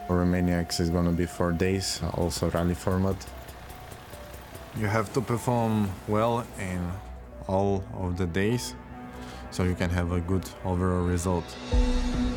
For Romaniacs is gonna be 4 days, also rally format. You have to perform well in all of the days so you can have a good overall result.